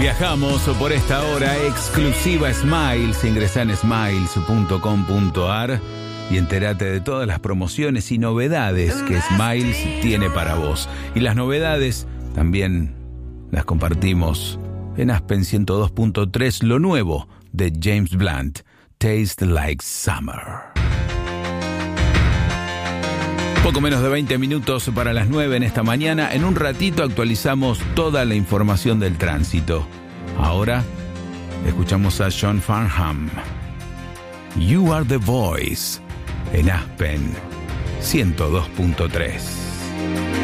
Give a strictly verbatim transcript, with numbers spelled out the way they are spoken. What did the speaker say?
Viajamos por esta hora exclusiva Smiles. Ingresa en smiles punto com punto ar y entérate de todas las promociones y novedades que Smiles tiene para vos. Y las novedades también las compartimos en Aspen ciento dos punto tres, lo nuevo de James Blunt, Taste Like Summer. Poco menos de veinte minutos para las nueve en esta mañana. En un ratito actualizamos toda la información del tránsito. Ahora escuchamos a John Farnham. You Are the Voice en Aspen ciento dos punto tres.